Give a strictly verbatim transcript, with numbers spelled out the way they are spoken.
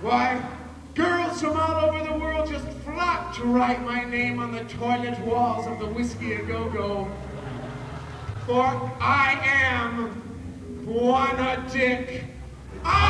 Why, girls from all over the world just flock to write my name on the toilet walls of the Whiskey A Go Go. For I am Buana Dick. I